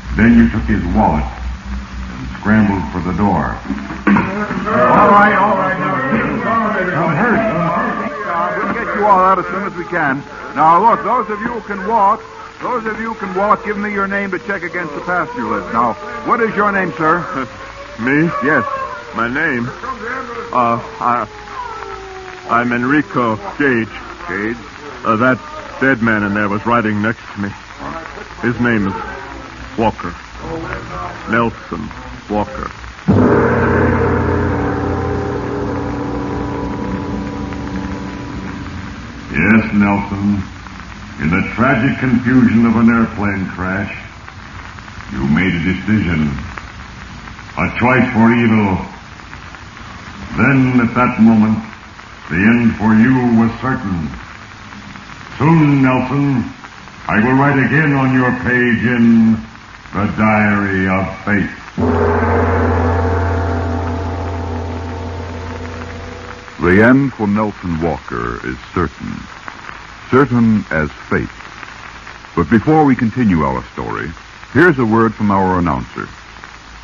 Then you took his wallet and scrambled for the door. All right. I'm hurt. We'll get you all out as soon as we can. Now, look, those of you who can walk, give me your name to check against the passenger list. Now, what is your name, sir? Me? Yes. My name? I'm Enrico Gage. Gage? That dead man in there was riding next to me. His name is Walker. Nelson Walker. Yes, Nelson. In the tragic confusion of an airplane crash, you made a decision. A choice for evil. Then, at that moment, the end for you was certain. Soon, Nelson, I will write again on your page in the Diary of Fate. The end for Nelson Walker is certain. Certain as fate. But before we continue our story, here's a word from our announcer.